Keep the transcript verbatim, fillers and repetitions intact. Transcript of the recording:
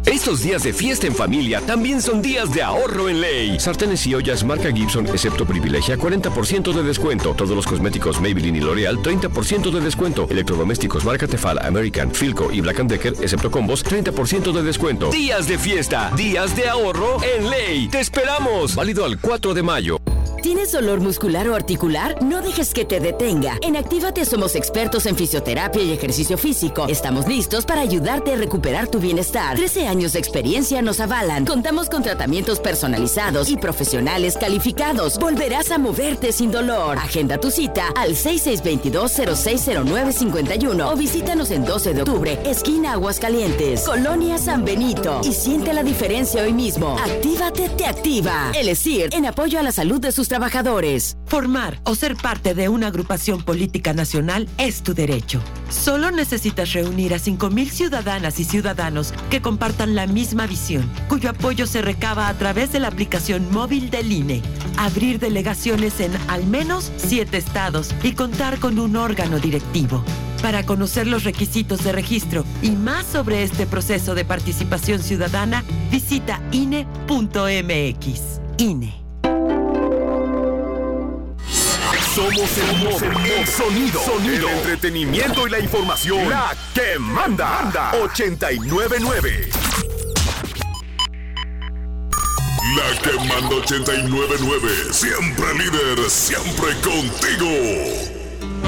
Estos días de fiesta en familia también son días de ahorro en Ley. Sartenes y ollas marca Gibson, excepto Privilegia, cuarenta por ciento de descuento. Todos los cosméticos Maybelline y L'Oreal, treinta por ciento de descuento. Electrodomésticos marca Tefal, American, Philco y Black and Decker, excepto combos, treinta por ciento de descuento. Días de fiesta, días de ahorro en Ley. ¡Te esperamos! Válido al cuatro de mayo. ¿Tienes dolor muscular o articular? No dejes que te detenga. En Actívate somos expertos en fisioterapia y ejercicio físico. Estamos listos para ayudarte a recuperar tu bienestar. trece años de experiencia nos avalan. Contamos con tratamientos personalizados y profesionales calificados. Volverás a moverte sin dolor. Agenda tu cita al seis seis dos dos, cero seis cero nueve cinco uno o visítanos en doce de octubre, esquina Aguascalientes, Colonia San Benito. Y siente la diferencia hoy mismo. Actívate te activa. El E S I R, en apoyo a la salud de sus trabajadores. Formar o ser parte de una agrupación política nacional es tu derecho. Solo necesitas reunir a cinco mil ciudadanas y ciudadanos que compartan la misma visión, cuyo apoyo se recaba a través de la aplicación móvil del I N E. Abrir delegaciones en al menos siete estados y contar con un órgano directivo. Para conocer los requisitos de registro y más sobre este proceso de participación ciudadana, visita I N E punto M X. I N E. Somos el, Somos el, el sonido, sonido, el entretenimiento y la información. La que manda. manda. ochenta y nueve punto nueve. La que manda ochenta y nueve punto nueve. Siempre líder, siempre contigo.